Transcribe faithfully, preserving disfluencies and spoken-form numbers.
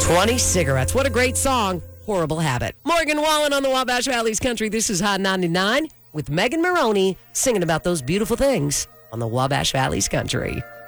twenty cigarettes. What a great song. Horrible habit. Morgan Wallen on the Wabash Valley's Country. This is Hot ninety-nine with Megan Maroney singing about those beautiful things on the Wabash Valley's Country.